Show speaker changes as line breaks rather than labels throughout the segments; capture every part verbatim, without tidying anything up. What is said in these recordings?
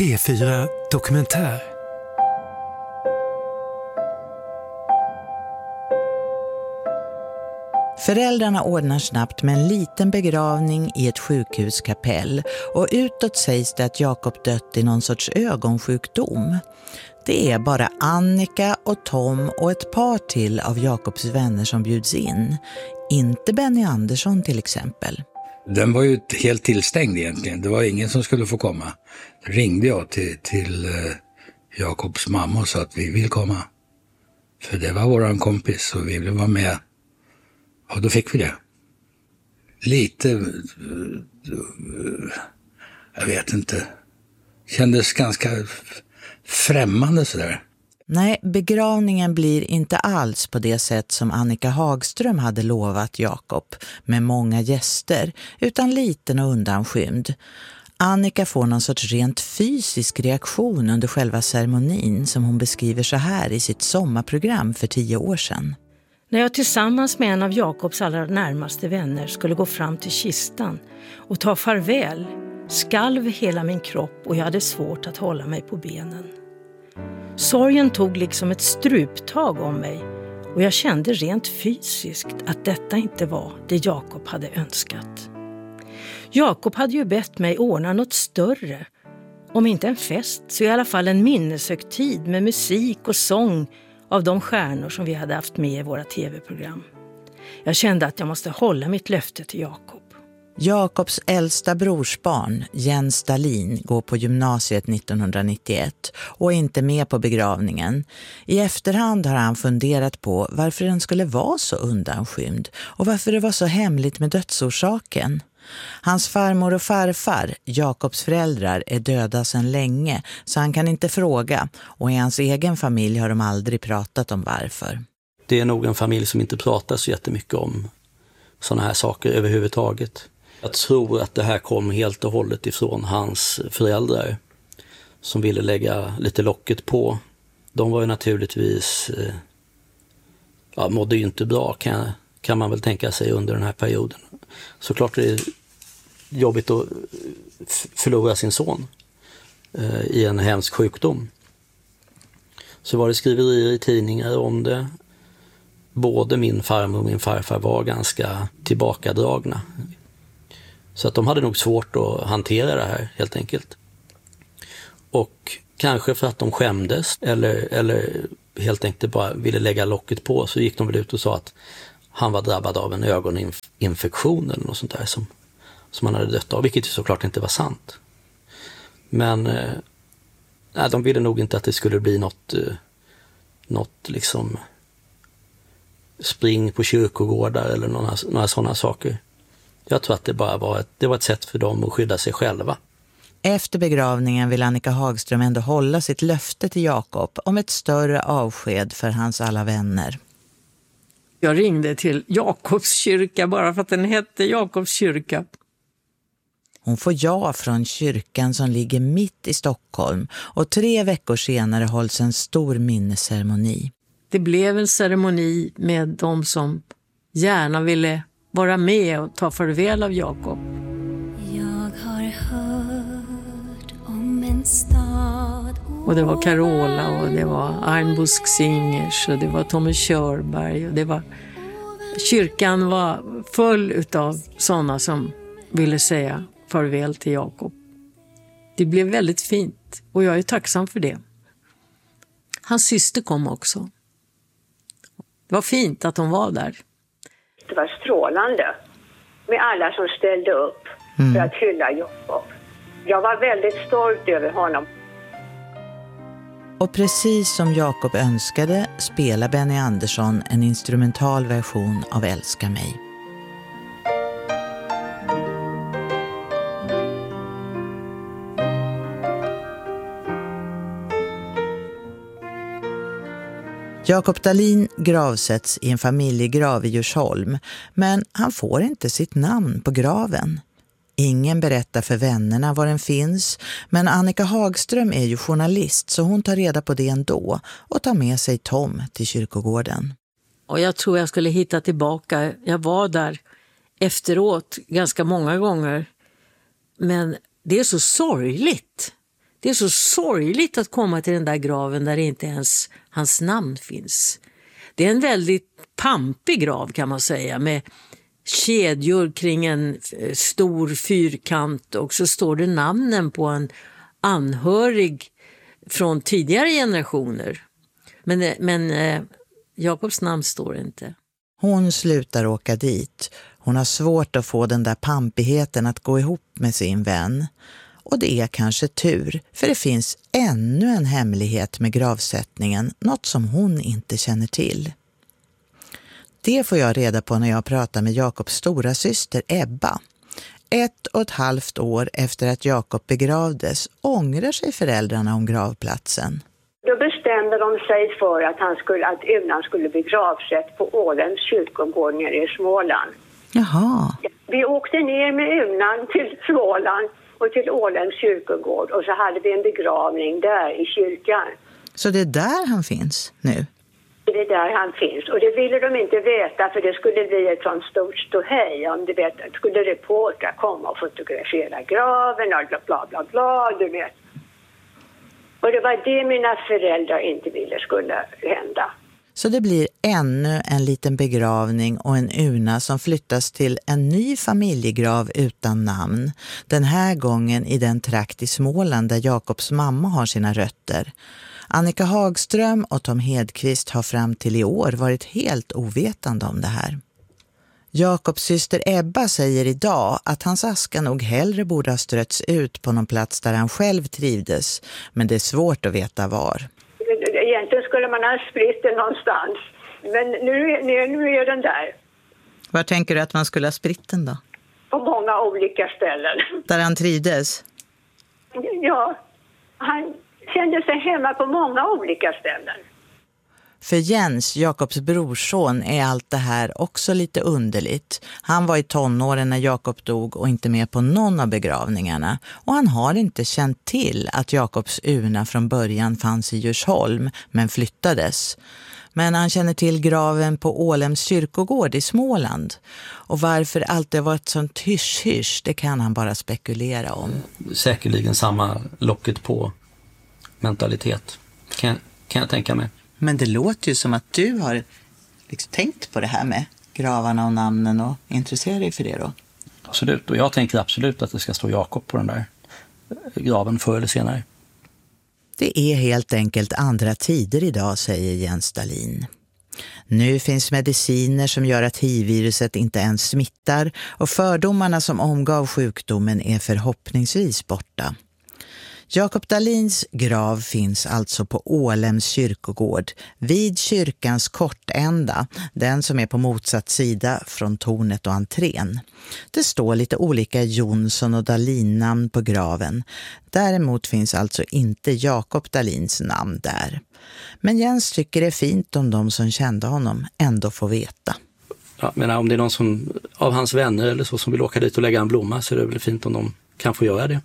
P fyra Dokumentär.
Föräldrarna ordnar snabbt med en liten begravning i ett sjukhuskapell och utåt sägs det att Jakob dött i någon sorts ögonsjukdom. Det är bara Annika och Tom och ett par till av Jakobs vänner som bjuds in. Inte Benny Andersson till exempel.
Den var ju helt tillstängd egentligen. Det var ingen som skulle få komma. Då ringde jag till, till eh, Jakobs mamma och sa att vi vill komma. För det var våran kompis och vi ville vara med. Och då fick vi det. Lite, eh, jag vet inte, kändes ganska främmande sådär.
Nej, begravningen blir inte alls på det sätt som Annika Hagström hade lovat Jakob, med många gäster, utan liten och undanskymd. Annika får någon sorts rent fysisk reaktion under själva ceremonin som hon beskriver så här i sitt sommarprogram för tio år sedan.
När jag tillsammans med en av Jakobs allra närmaste vänner skulle gå fram till kistan och ta farväl, skalv hela min kropp och jag hade svårt att hålla mig på benen. Sorgen tog liksom ett struptag om mig och jag kände rent fysiskt att detta inte var det Jakob hade önskat. Jakob hade ju bett mig ordna något större, om inte en fest så i alla fall en minneshögtid med musik och sång av de stjärnor som vi hade haft med i våra tv-program. Jag kände att jag måste hålla mitt löfte till Jakob.
Jakobs äldsta brorsbarn, Jens Dahlin, går på gymnasiet nittonhundranittioett och är inte med på begravningen. I efterhand har han funderat på varför den skulle vara så undanskymd och varför det var så hemligt med dödsorsaken. Hans farmor och farfar, Jakobs föräldrar, är döda sedan länge så han kan inte fråga och i hans egen familj har de aldrig pratat om varför.
Det är nog en familj som inte pratar så jättemycket om sådana här saker överhuvudtaget. Jag tror att det här kom helt och hållet ifrån hans föräldrar som ville lägga lite locket på. De var ju naturligtvis, ja, mådde ju inte bra kan, kan man väl tänka sig under den här perioden. Såklart är det jobbigt att förlora sin son eh, i en hemsk sjukdom. Så var det skriverier i tidningar om det. Både min farmor och min farfar var ganska tillbakadragna. Så att de hade nog svårt att hantera det här helt enkelt. Och kanske för att de skämdes eller, eller helt enkelt bara ville lägga locket på så gick de väl ut och sa att han var drabbad av en ögoninfektion eller något sånt där som, som han hade dött av, vilket ju såklart inte var sant. Men eh, nej, de ville nog inte att det skulle bli något, eh, något liksom spring på kyrkogårdar eller några, några sådana saker. Jag tror att det bara var ett, det var ett sätt för dem att skydda sig själva.
Efter begravningen vill Annika Hagström ändå hålla sitt löfte till Jakob om ett större avsked för hans alla vänner.
Jag ringde till Jakobs kyrka bara för att den hette Jakobs kyrka.
Hon får ja från kyrkan som ligger mitt i Stockholm och tre veckor senare hålls en stor minnesceremoni.
Det blev en ceremoni med de som gärna ville vara med och ta farväl av Jakob.
Jag har hört om en stad.
Och det var Carola och det var Arnbusk Singers och det var Tommy Körberg och det var kyrkan var full utav sådana som ville säga farväl till Jakob. Det blev väldigt fint och jag är tacksam för det. Hans syster kom också. Det var fint att hon var där.
Det var strålande med alla som ställde upp mm. för att hylla Jakob. Jag var väldigt stolt över honom.
Och precis som Jakob önskade spelar Benny Andersson en instrumental version av Älska mig. Jakob Dahlin gravsätts i en familjegrav i Djursholm, men han får inte sitt namn på graven. Ingen berättar för vännerna var den finns, men Annika Hagström är ju journalist så hon tar reda på det ändå och tar med sig Tom till kyrkogården.
Och jag tror jag skulle hitta tillbaka. Jag var där efteråt ganska många gånger, men det är så sorgligt.
Det är så sorgligt att komma till den där graven där inte ens hans namn finns. Det är en väldigt pampig grav kan man säga, med kedjor kring en stor fyrkant, och så står det namnen på en anhörig från tidigare generationer. Men, men eh, Jakobs namn står inte.
Hon slutar åka dit. Hon har svårt att få den där pampigheten att gå ihop med sin vän. Och det är kanske tur, för det finns ännu en hemlighet med gravsättningen, något som hon inte känner till. Det får jag reda på när jag pratar med Jakobs stora syster Ebba. Ett och ett halvt år efter att Jakob begravdes ångrar sig föräldrarna om gravplatsen.
Då bestämde de sig för att, han skulle, att urnan skulle bli gravsätt på Ålems kyrkogård nere i Småland.
Jaha.
Vi åkte ner med urnan till Småland och till Ålems kyrkogård, och så hade vi en begravning där i kyrkan.
Så det är där han finns nu?
Det är där han finns, och det ville de inte veta, för det skulle bli ett sånt stort ståhej om du vet, skulle reportrar komma och fotografera graven och bla bla bla bla, du vet. Och det var det mina föräldrar inte ville skulle hända.
Så det blir ännu en liten begravning och en urna som flyttas till en ny familjegrav utan namn. Den här gången i den trakt i Småland där Jakobs mamma har sina rötter. Annika Hagström och Tom Hedqvist har fram till i år varit helt ovetande om det här. Jakobs syster Ebba säger idag att hans aska nog hellre borde ha strötts ut på någon plats där han själv trivdes, men det är svårt att veta var.
Egentligen skulle man ha spritt den någonstans, men nu, nu, nu är den där.
Var tänker du att man skulle ha spritt den då?
På många olika ställen.
Där han trivdes?
Ja, han kände sig hemma på många olika ställen.
För Jens, Jakobs brorson, är allt det här också lite underligt. Han var i tonåren när Jakob dog och inte med på någon av begravningarna. Och han har inte känt till att Jakobs urna från början fanns i Djursholm, men flyttades. Men han känner till graven på Ålems kyrkogård i Småland. Och varför allt det var ett sånt hysch-hysch, det kan han bara spekulera om.
Säkerligen samma locket på mentalitet, kan, kan jag tänka mig.
Men det låter ju som att du har liksom tänkt på det här med gravarna och namnen och intresserar dig för det då.
Absolut, och jag tänker absolut att det ska stå Jakob på den där graven förr eller senare.
Det är helt enkelt andra tider idag, säger Jens Dahlin. Nu finns mediciner som gör att H I V-viruset inte ens smittar, och fördomarna som omgav sjukdomen är förhoppningsvis borta. Jakob Dahlins grav finns alltså på Ålems kyrkogård, vid kyrkans kortända, den som är på motsatt sida från tornet och entrén. Det står lite olika Jonsson och Dahlin-namn på graven. Däremot finns alltså inte Jakob Dahlins namn där. Men Jens tycker det är fint om de som kände honom ändå får veta.
Ja, men om det är någon som, av hans vänner eller så som vill åka dit och lägga en blomma, så är det väl fint om de kan få göra det.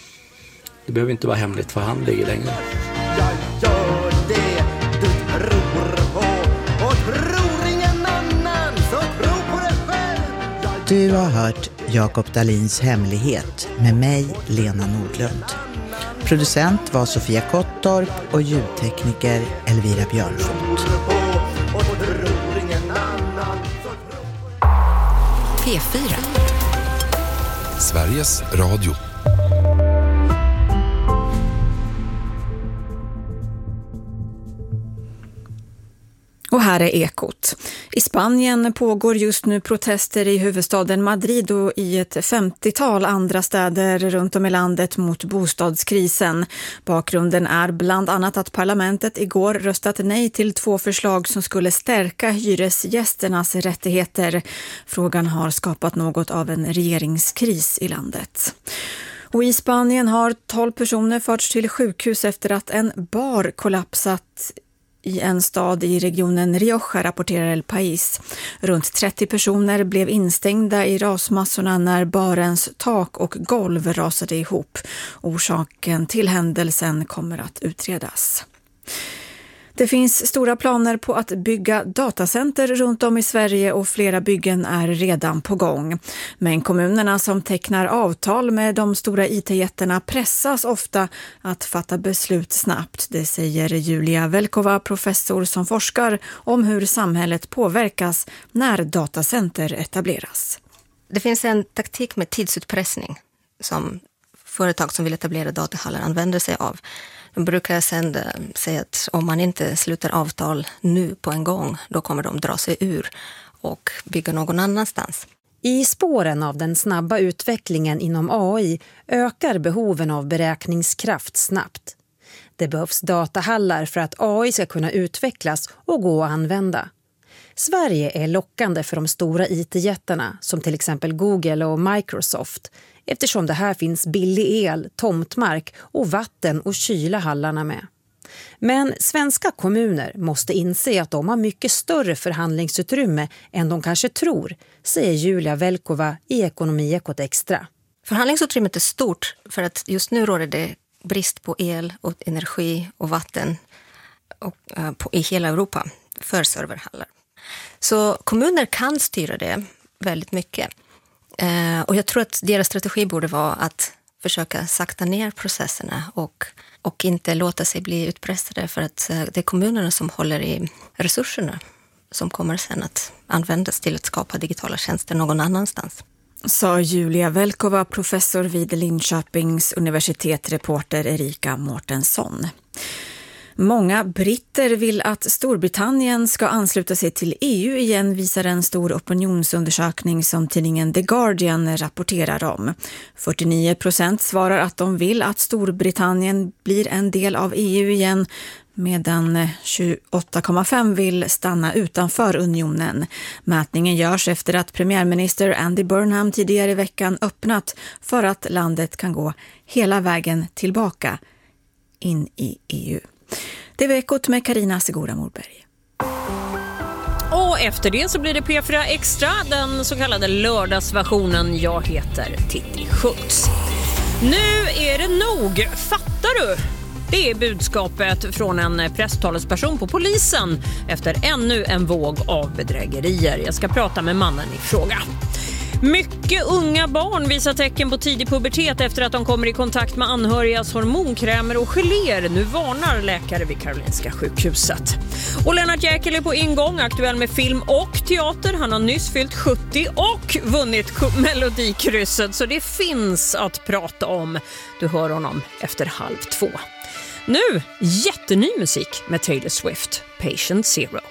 Det behöver inte vara hemligt för han ligger längre.
Jag gör det du tror på, och tror ingen annan, så tro på det själv. Jag
du har hört Jakob Dahlins hemlighet med mig, Lena Nordlund. Producent var Sofia Kottorp och ljudtekniker Elvira Björnfot.
P fyra. Sveriges Radio.
Och här är Ekot. I Spanien pågår just nu protester i huvudstaden Madrid och i ett femtiotal andra städer runt om i landet mot bostadskrisen. Bakgrunden är bland annat att parlamentet igår röstat nej till två förslag som skulle stärka hyresgästernas rättigheter. Frågan har skapat något av en regeringskris i landet. Och i Spanien har tolv personer förts till sjukhus efter att en bar kollapsat i en stad i regionen Rioja, rapporterar El País. Runt trettio personer blev instängda i rasmassorna när barens tak och golv rasade ihop. Orsaken till händelsen kommer att utredas. Det finns stora planer på att bygga datacenter runt om i Sverige och flera byggen är redan på gång. Men kommunerna som tecknar avtal med de stora I T-jättarna pressas ofta att fatta beslut snabbt. Det säger Julia Velkova, professor som forskar om hur samhället påverkas när datacenter etableras.
Det finns en taktik med tidsutpressning som företag som vill etablera datahallar använder sig av. De brukar sedan säga att om man inte slutar avtal nu på en gång, då kommer de dra sig ur och bygga någon annanstans.
I spåren av den snabba utvecklingen inom A I ökar behoven av beräkningskraft snabbt. Det behövs datahallar för att A I ska kunna utvecklas och gå att använda. Sverige är lockande för de stora I T-jättarna som till exempel Google och Microsoft eftersom det här finns billig el, tomtmark och vatten och kyla hallarna med. Men svenska kommuner måste inse att de har mycket större förhandlingsutrymme än de kanske tror, säger Julia Velkova i Ekonomiekot Extra.
Förhandlingsutrymmet är stort för att just nu råder det brist på el och energi och vatten och, uh, på, i hela Europa för serverhallar. Så kommuner kan styra det väldigt mycket. Uh, och jag tror att deras strategi borde vara att försöka sakta ner processerna och, och inte låta sig bli utpressade för att uh, det är kommunerna som håller i resurserna som kommer sen att användas till att skapa digitala tjänster någon annanstans.
Sa Julia Velkova, professor vid Linköpings universitet, reporter Erika Mårtensson. Många britter vill att Storbritannien ska ansluta sig till E U igen, visar en stor opinionsundersökning som tidningen The Guardian rapporterar om. fyrtionio procent svarar att de vill att Storbritannien blir en del av E U igen, medan tjugoåtta komma fem vill stanna utanför unionen. Mätningen görs efter att premiärminister Andy Burnham tidigare i veckan öppnat för att landet kan gå hela vägen tillbaka in i E U. Det var Ekot med Carina Segura Morberg.
Och efter det så blir det P fyra Extra, den så kallade lördagsversionen. Jag heter Titti Schultz. Nu är det nog, fattar du? Det är budskapet från en presstalesperson på polisen efter ännu en våg av bedrägerier. Jag ska prata med mannen i fråga. Mycket unga barn visar tecken på tidig pubertet efter att de kommer i kontakt med anhörigas hormonkrämer och geléer. Nu varnar läkare vid Karolinska sjukhuset. Och Lennart Jäkel är på ingång, aktuell med film och teater. Han har nyss fyllt sjuttio och vunnit Melodikrysset, så det finns att prata om. Du hör honom efter halv två. Nu, jätteny musik med Taylor Swift, Patient Zero.